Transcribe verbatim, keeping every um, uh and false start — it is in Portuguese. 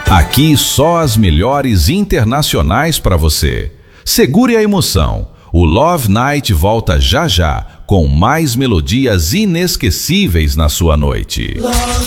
Aqui só as melhores internacionais para você. Segure a emoção. O Love Night volta já já com mais melodias inesquecíveis na sua noite. Love